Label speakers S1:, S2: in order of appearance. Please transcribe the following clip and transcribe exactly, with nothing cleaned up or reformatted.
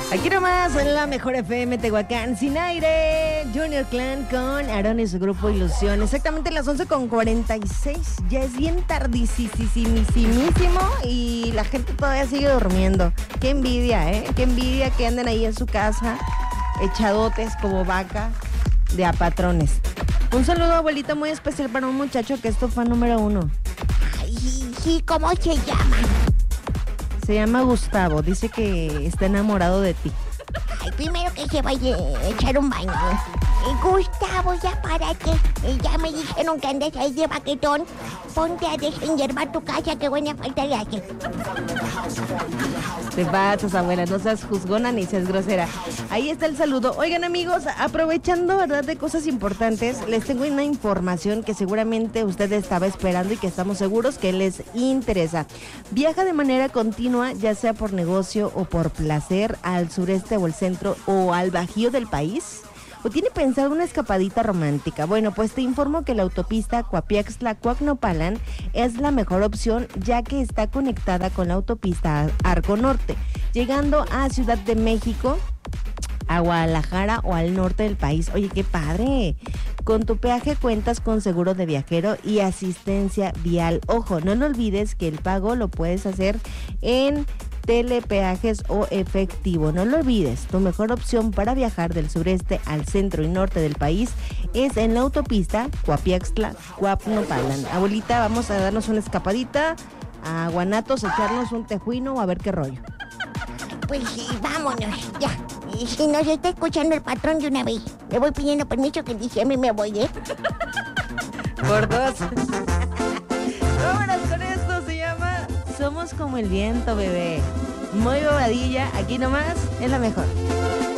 S1: Aquí nomás en la mejor F M Tehuacán, sin aire, Junior Clan con Aarón y su grupo Ilusión. Exactamente las once con cuarenta y seis, ya es bien tardísimo y la gente todavía sigue durmiendo. Qué envidia, ¿eh? Qué envidia que anden ahí en su casa, echadotes como vaca de a patrones. Un saludo, abuelita, muy especial para un muchacho que esto fue número uno.
S2: Ay, sí, ¿cómo se llama?
S1: Se llama Gustavo, dice que está enamorado de ti.
S2: Ay, primero que se vaya a echar un baño. Eh, Gustavo, ya párate. Eh, ya me dijeron que andas ahí de baquetón. Ponte a desenyerbar tu casa, que buena falta le hace.
S1: Te pasas, abuela, no seas juzgona ni seas grosera. Ahí está el saludo. Oigan, amigos, aprovechando, ¿verdad?, de cosas importantes, les tengo una información que seguramente usted estaba esperando y que estamos seguros que les interesa. Viaja de manera continua, ya sea por negocio o por placer, al sureste o el centro o al bajío del país. ¿O tiene pensado una escapadita romántica? Bueno, pues te informo que la autopista Coapiaxtla-Cuacnopalan es la mejor opción, ya que está conectada con la autopista Arco Norte, llegando a Ciudad de México, a Guadalajara o al norte del país. Oye, qué padre. Con tu peaje cuentas con seguro de viajero y asistencia vial. Ojo, no lo olvides que el pago lo puedes hacer en telepeajes o efectivo. No lo olvides, tu mejor opción para viajar del sureste al centro y norte del país es en la autopista Coapiaxtla-Cuacnopalan. Abuelita, vamos a darnos una escapadita a Guanatos, echarnos un tejuino o a ver qué rollo.
S2: Pues sí, vámonos, ya. Y si nos está escuchando el patrón de una vez, le voy pidiendo permiso que en diciembre me voy, ¿eh?
S1: Por dos. Vámonos con esto, se llama Somos como el viento, bebé. Muy bobadilla, aquí nomás es la mejor.